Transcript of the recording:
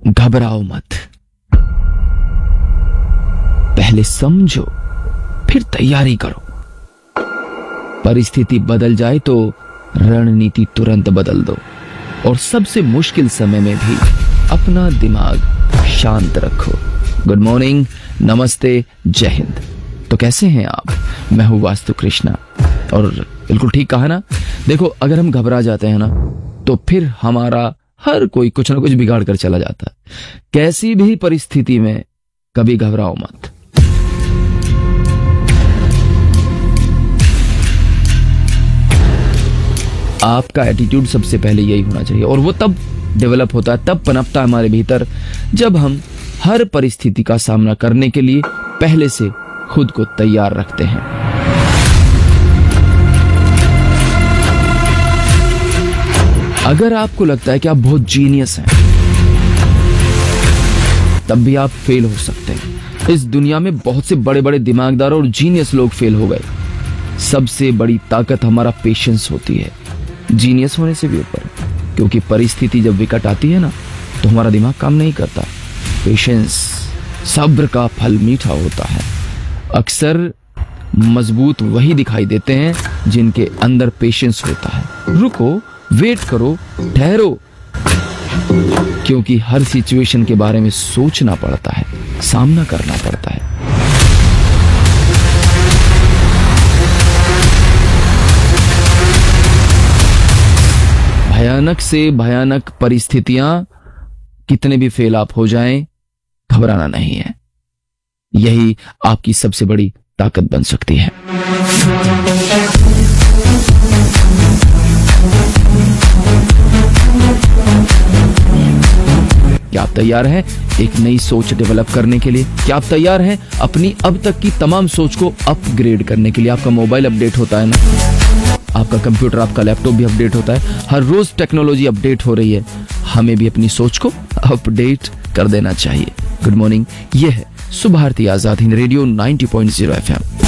घबराओ मत, पहले समझो फिर तैयारी करो। परिस्थिति बदल जाए तो रणनीति तुरंत बदल दो, और सबसे मुश्किल समय में भी अपना दिमाग शांत रखो। गुड मॉर्निंग, नमस्ते, जय हिंद। तो कैसे हैं आप? मैं हूं वास्तु कृष्णा, और बिल्कुल ठीक कहा ना। देखो, अगर हम घबरा जाते हैं ना तो फिर हमारा हर कोई कुछ ना कुछ बिगाड़ कर चला जाता है। कैसी भी परिस्थिति में कभी घबराओ मत। आपका एटीट्यूड सबसे पहले यही होना चाहिए, और वो तब डेवलप होता है, तब पनपता है हमारे भीतर, जब हम हर परिस्थिति का सामना करने के लिए पहले से खुद को तैयार रखते हैं। अगर आपको लगता है कि आप बहुत जीनियस हैं, तब भी आप फेल हो सकते हैं। इस दुनिया में बहुत से बड़े बड़े दिमागदार और जीनियस लोग फेल हो गए। सबसे बड़ी ताकत हमारा पेशेंस होती है, जीनियस होने से भी ऊपर, क्योंकि परिस्थिति जब विकट आती है ना तो हमारा दिमाग काम नहीं करता। पेशेंस, सब्र का फल मीठा होता है। अक्सर मजबूत वही दिखाई देते हैं जिनके अंदर पेशेंस होता है। रुको, वेट करो, ठहरो, क्योंकि हर सिचुएशन के बारे में सोचना पड़ता है, सामना करना पड़ता है। भयानक से भयानक परिस्थितियां कितने भी फेल आप हो जाएं, घबराना नहीं है। यही आपकी सबसे बड़ी ताकत बन सकती है। क्या आप तैयार हैं एक नई सोच डेवलप करने के लिए? क्या आप तैयार हैं अपनी अब तक की तमाम सोच को अपग्रेड करने के लिए? आपका मोबाइल अपडेट होता है ना, आपका कंप्यूटर, आपका लैपटॉप भी अपडेट होता है। हर रोज टेक्नोलॉजी अपडेट हो रही है, हमें भी अपनी सोच को अपडेट कर देना चाहिए। गुड मॉर्निंग, यह है सुबह भारती आजाद हिंद रेडियो 90.0 FM।